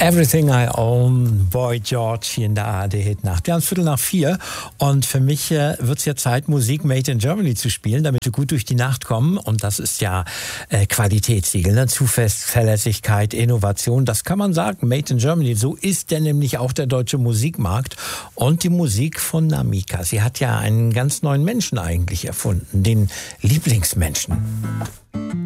Everything I Own, Boy George hier in der ARD-Hitnacht. Wir haben es 3:15 und für mich wird es ja Zeit, Musik Made in Germany zu spielen, damit wir gut durch die Nacht kommen. Und das ist ja Qualitätssiegel, ne? Zuverlässigkeit, Innovation, das kann man sagen, Made in Germany. So ist denn nämlich auch der deutsche Musikmarkt und die Musik von Namika. Sie hat ja einen ganz neuen Menschen eigentlich erfunden, den Lieblingsmenschen.